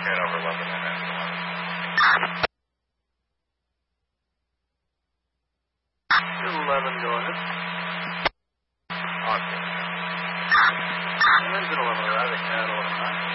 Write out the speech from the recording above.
over 11 and then 11 going in. Okay. Engine 11, I think,